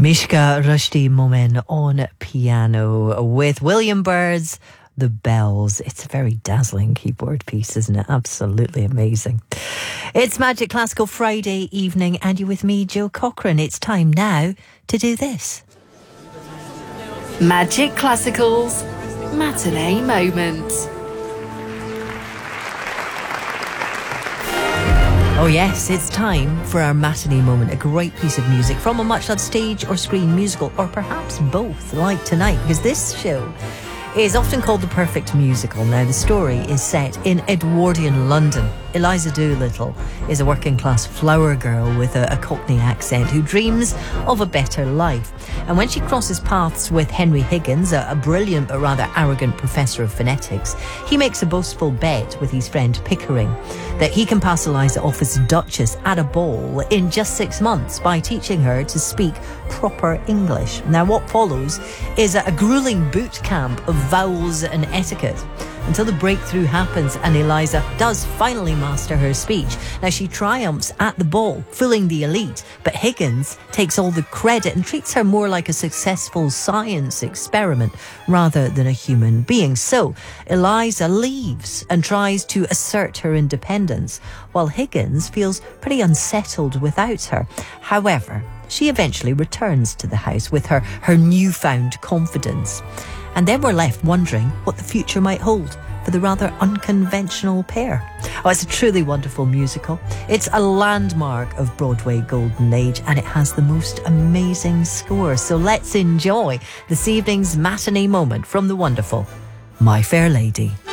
Mishka Rushdie Momen on piano with William Byrd's The Bells. It's a very dazzling keyboard piece, isn't it? Absolutely amazing. It's Magic Classical Friday evening, and you're with me, Joe Cochran. It's time now to do this. Magic Classical's Matinee Moment. Oh yes, it's time for our matinee moment, a great piece of music from a much-loved stage or screen musical, or perhaps both, like tonight, because this show is often called the perfect musical. Now, the story is set in Edwardian London. Eliza Doolittle is a working-class flower girl with a Cockney accent who dreams of a better life. And when she crosses paths with Henry Higgins, a brilliant but rather arrogant professor of phonetics, he makes a boastful bet with his friend Pickering that he can pass Eliza off as Duchess at a ball in just 6 months by teaching her to speak proper English. Now, what follows is a grueling boot camp of vowels and etiquette until the breakthrough happens and Eliza does finally master her speech. Now, she triumphs at the ball, fooling the elite, but Higgins takes all the credit and treats her more like a successful science experiment rather than a human being. So Eliza leaves and tries to assert her independence, while Higgins feels pretty unsettled without her. However, she eventually returns to the house with her newfound confidence. And then we're left wondering what the future might hold for the rather unconventional pair. Oh, it's a truly wonderful musical. It's a landmark of Broadway Golden Age, and it has the most amazing score. So let's enjoy this evening's matinee moment from the wonderful My Fair Lady.